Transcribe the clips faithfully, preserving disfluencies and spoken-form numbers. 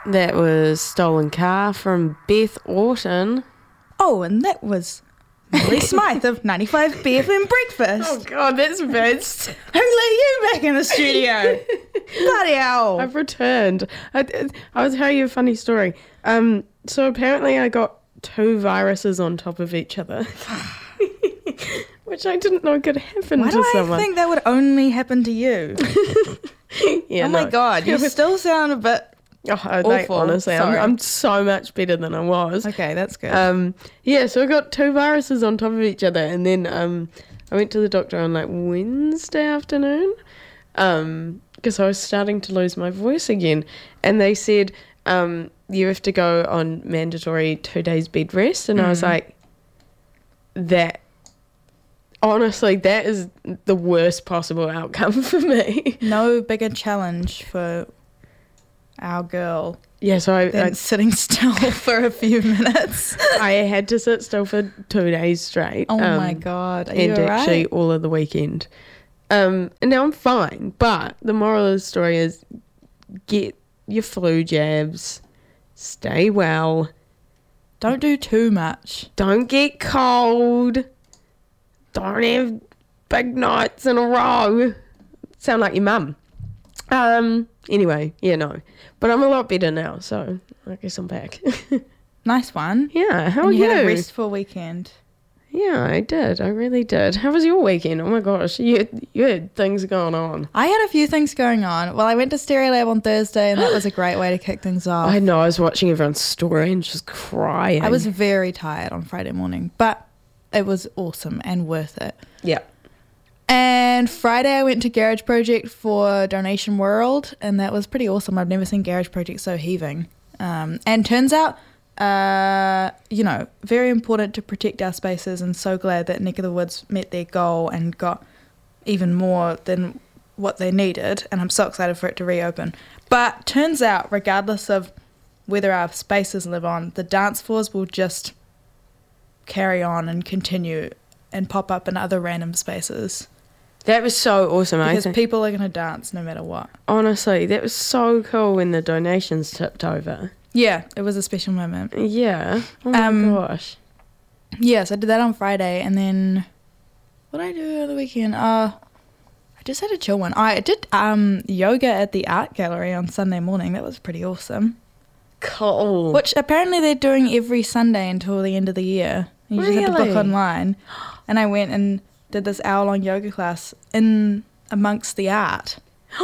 That was Stolen Car from Beth Orton. Oh, and that was Molly Smythe of ninety-five B F M Breakfast. Oh, God, that's best. Who let you back in the studio? Bloody hell. I've returned. I, I will tell you a funny story. Um, so apparently I got two viruses on top of each other, which I didn't know could happen Why to do someone. I think that would only happen to you? yeah, oh my no. God, you still sound a bit... Oh, I- like, Awful. honestly, I'm, Sorry. I'm so much better than I was. Okay, that's good. Um, yeah, so I got two viruses on top of each other, and then um, I went to the doctor on like Wednesday afternoon, um, because I was starting to lose my voice again, and they said um, you have to go on mandatory two days bed rest, and mm. I was like, that. Honestly, that is the worst possible outcome for me. No bigger challenge for our girl. Yeah, so I, than I sitting still for a few minutes. I had to sit still for two days straight. Oh um, my God. Are and you actually alright? all of the weekend. Um, and now I'm fine. But the moral of the story is get your flu jabs, stay well, Don't do too much. don't get cold, don't have big nights in a row. Sound like your mum. Um. Anyway, yeah, no. But I'm a lot better now, so I guess I'm back. Nice one. Yeah, how and are you? you? had a restful weekend. Yeah, I did. I really did. How was your weekend? Oh my gosh, you had, you had things going on. I had a few things going on. Well, I went to Stereolab on Thursday, and that was a great way to kick things off. I know. I was watching everyone's story and just crying. I was very tired on Friday morning, but it was awesome and worth it. Yeah. And Friday I went to Garage Project for Donation World, and that was pretty awesome. I've never seen Garage Project so heaving. Um, and turns out, uh, you know, very important to protect our spaces, and so glad that Neck of the Woods met their goal and got even more than what they needed, and I'm so excited for it to reopen. But turns out, regardless of whether our spaces live on, the dance floors will just carry on and continue and pop up in other random spaces. That was so awesome. I Because think. people are going to dance no matter what. Honestly, that was so cool when the donations tipped over. Yeah, it was a special moment. Yeah. Oh my Um, gosh. Yeah, so I did that on Friday, and then what did I do on the weekend? Uh, I just had a chill one. I did um yoga at the art gallery on Sunday morning. That was pretty awesome. Cool. Which apparently they're doing every Sunday until the end of the year. You just have to book Really? online. And I went and did this hour-long yoga class in amongst the art.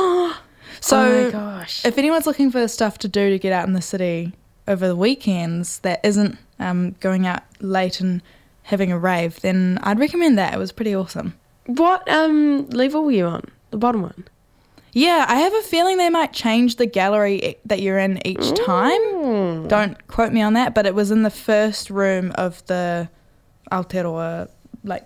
So oh my gosh. if anyone's looking for stuff to do to get out in the city over the weekends that isn't um, going out late and having a rave, then I'd recommend that. It was pretty awesome. What um level were you on? The bottom one? Yeah, I have a feeling they might change the gallery that you're in each time. Mm. Don't quote me on that, but it was in the first room of the Aotearoa, like,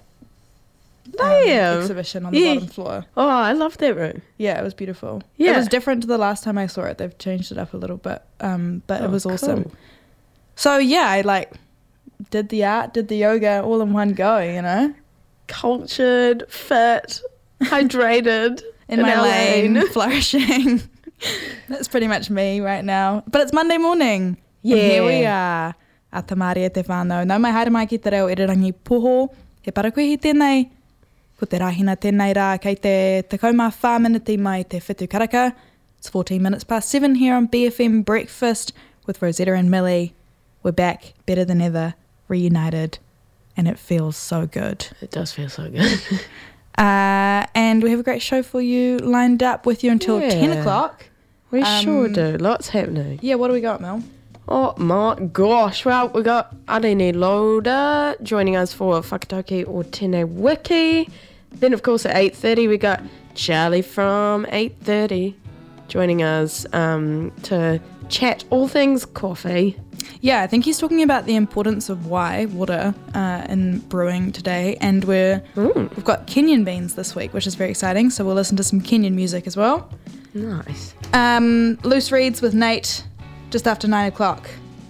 um, Damn. exhibition on the Yeah. bottom floor. Oh, I love that room. Yeah, it was beautiful. Yeah. It was different to the last time I saw it. They've changed it up a little bit, um, but Oh, it was awesome. cool. So, yeah, I, like, did the art, did the yoga all in one go, you know? Cultured, fit, hydrated. In, my lane, flourishing. That's pretty much me right now. But it's Monday morning. Yeah. And here we are. A te Māori e te whānau. Nau mai haere mai ki te reo irirangi poho. He parakuihi tēnei. Ko te rahina tēnei rā kei te te kaumā whā miniti mai te whitu karaka. It's fourteen minutes past seven here on B F M Breakfast with Rosetta and Millie. We're back, better than ever, reunited, and it feels so good. It does feel so good. Uh, and we have a great show for you lined up with you until Yeah. ten o'clock. We Um, sure do. Lots happening. Yeah, what do we got, Mel? Oh my gosh. Well, we got Arene Loader joining us for Whakatauki o Tēnei Wiki. Then, of course, at eight thirty, we got Charlie from eight thirty joining us um, to chat all things coffee. Yeah, I think he's talking about the importance of why water uh, in brewing today. And we're, Mm. we've got Kenyan beans this week, which is very exciting. So we'll listen to some Kenyan music as well. Nice. Um, Loose Reads with Nate just after nine o'clock.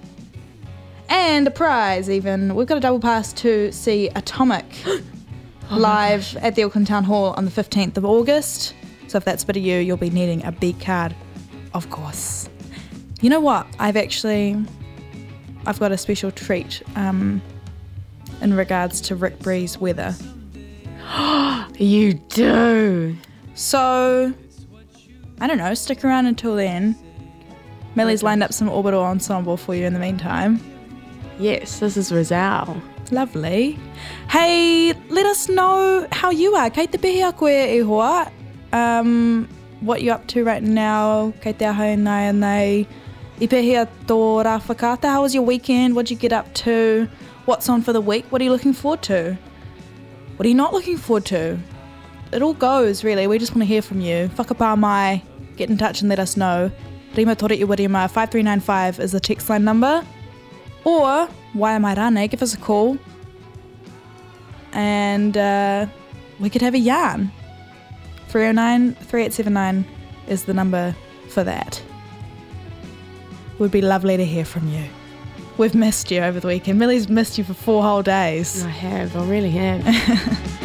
And a prize even. We've got a double pass to see Atomic Oh live at the Auckland Town Hall on the fifteenth of August. So if that's a bit of you, you'll be needing a big card, of course. You know what? I've actually, I've got a special treat um, in regards to Rick Bree's weather. You do. So, I don't know, stick around until then. Millie's lined up some orbital ensemble for you in the meantime. Yes, this is Rizal. Lovely. Hey, let us know how you are. Kei te pehi a koe e hoa. Um, what you up to right now? Kei te ahau nai nei. I pehea tō rā whakata. How was your weekend? What'd you get up to? What's on for the week? What are you looking forward to? What are you not looking forward to? It all goes, really. We just want to hear from you. Whakapā mai. Get in touch and let us know. Rima tore i warima five three nine five is the text line number. Or, why am I rane? Give us a call. And uh, we could have a yarn. three oh nine, three eight seven nine is the number for that. Would be lovely to hear from you. We've missed you over the weekend. Millie's missed you for four whole days. I have, I really have.